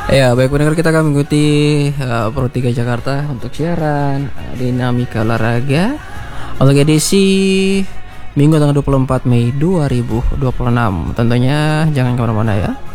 Ya, baik pendengar, kita akan mengikuti Pro 3 Jakarta untuk siaran Dinamika Olahraga untuk edisi Minggu tanggal 24 Mei 2026. Tentunya jangan kemana-mana ya.